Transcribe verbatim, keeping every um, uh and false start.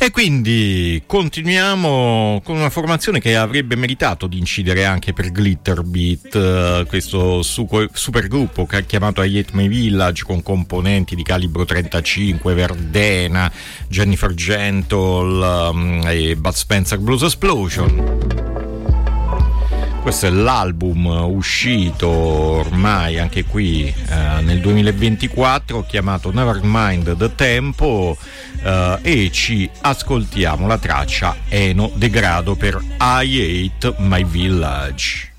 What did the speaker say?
E quindi continuiamo con una formazione che avrebbe meritato di incidere anche per Glitterbeat, uh, questo su- supergruppo che ha chiamato I Hate My Village, con componenti di calibro trentacinque, Verdena, Jennifer Gentle um, e Bud Spencer Blues Explosion. Questo è l'album uscito ormai anche qui eh, nel duemilaventiquattro, chiamato Nevermind the Tempo, eh, e ci ascoltiamo la traccia Eno Degrado per I Hate My Village.